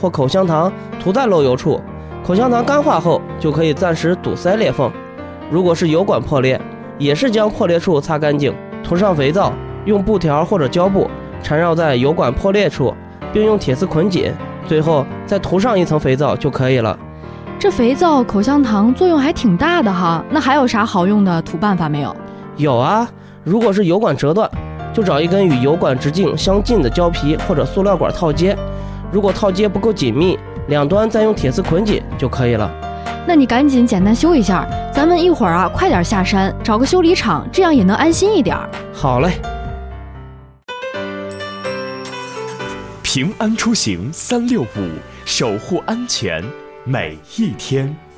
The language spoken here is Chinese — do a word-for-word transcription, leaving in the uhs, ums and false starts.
或口香糖涂在漏油处，口香糖干化后就可以暂时堵塞裂缝。如果是油管破裂，也是将破裂处擦干净，涂上肥皂，用布条或者胶布缠绕在油管破裂处，并用铁丝捆紧，最后再涂上一层肥皂就可以了。 这肥皂、口香糖作用还挺大的哈，那还有啥好用的涂办法没有？ 有啊，如果是油管折断，就找一根与油管直径相近的胶皮或者塑料管套接，如果套接不够紧密，两端再用铁丝捆紧就可以了。 那你赶紧简单修一下，咱们一会儿啊快点下山找个修理厂，这样也能安心一点。 好嘞。 平安出行三六五，守护安全每一天。